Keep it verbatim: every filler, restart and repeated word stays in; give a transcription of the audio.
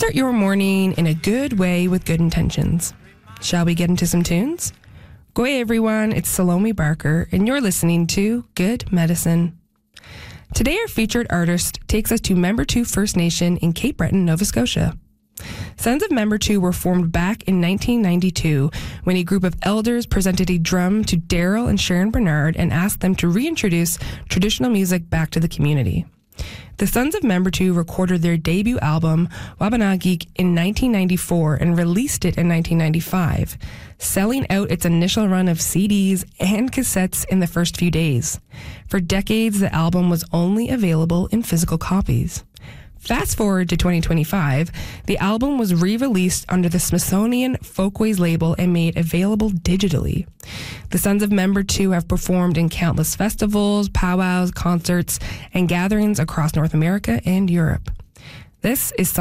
start your morning in a good way with good intentions. Shall we get into some tunes? Goy everyone, it's Salome Barker, and you're listening to Good Medicine. Today our featured artist takes us to Membertou First Nation in Cape Breton, Nova Scotia. Sons of Membertou were formed back in nineteen ninety-two when a group of elders presented a drum to Daryl and Sharon Bernard and asked them to reintroduce traditional music back to the community. The Sons of Membertou recorded their debut album, Wabanagik, in nineteen ninety-four and released it in nineteen ninety-five, selling out its initial run of C Ds and cassettes in the first few days. For decades, the album was only available in physical copies. Fast forward to twenty twenty-five, the album was re-released under the Smithsonian Folkways label and made available digitally. The Sons of Membertou have performed in countless festivals, powwows, concerts, and gatherings across North America and Europe. This is